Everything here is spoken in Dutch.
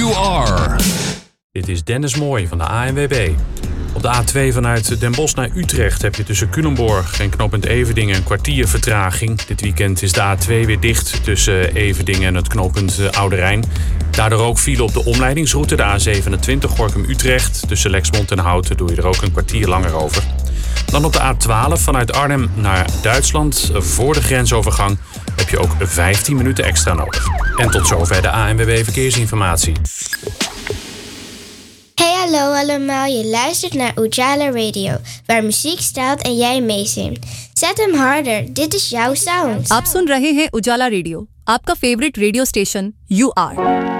You Are. Dit is Dennis Mooij van de ANWB. Op de A2 vanuit Den Bosch naar Utrecht heb je tussen Culemborg en knooppunt Everdingen een kwartier vertraging. Dit weekend is de A2 weer dicht tussen Everdingen en het knooppunt Oude Rijn. Daardoor ook file op de omleidingsroute, de A27 Gorinchem-Utrecht. Tussen Lexmond en Houten doe je er ook een kwartier langer over. Dan op de A12 vanuit Arnhem naar Duitsland. Voor de grensovergang heb je ook 15 minuten extra nodig. En tot zover de ANWB Verkeersinformatie. Hey hallo allemaal, je luistert naar Ujala Radio, waar muziek staat en jij meezingt. Zet hem harder, dit is jouw sound. आप सुन रहे हैं उजाला रेडियो, आपका favourite radio station UR।